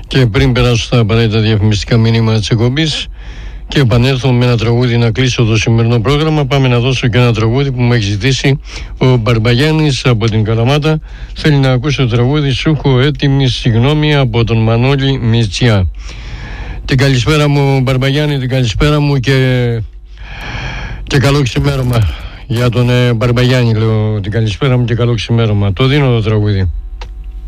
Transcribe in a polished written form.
Και πριν περάσω στα απαραίτητα διαφημιστικά μήνυμα της εκπομπής και επανέλθω με ένα τραγούδι να κλείσω το σημερινό πρόγραμμα, πάμε να δώσω και ένα τραγούδι που μου έχει ζητήσει ο Μπαρμπαγιάννης από την Καλαμάτα. Θέλει να ακούσει το τραγούδι «Σου έχω έτοιμη συγγνώμη» από τον Μανώλη Μιτσιά. Την καλησπέρα μου Μπαρμπαγιάννη, την καλησπέρα μου και καλό ξημέρωμα. Για τον Μπαρμπαγιάννη λέω την καλησπέρα μου και καλό ξημέρωμα. Το δίνω το τραγούδι.